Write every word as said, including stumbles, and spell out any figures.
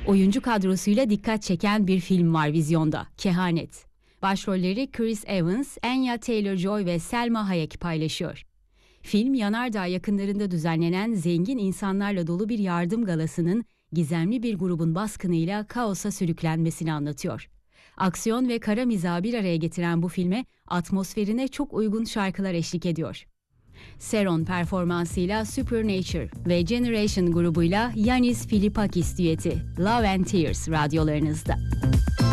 Oyuncu kadrosuyla dikkat çeken bir film var vizyonda, Kehanet. Başrolleri Chris Evans, Anya Taylor-Joy ve Selma Hayek paylaşıyor. Film, Yanardağ yakınlarında düzenlenen zengin insanlarla dolu bir yardım galasının gizemli bir grubun baskınıyla kaosa sürüklenmesini anlatıyor. Aksiyon ve kara mizahı bir araya getiren bu filme atmosferine çok uygun şarkılar eşlik ediyor. Seron performansıyla Supernature ve Generation grubuyla Yanis Filipakis düeti Love and Tears radyolarınızda.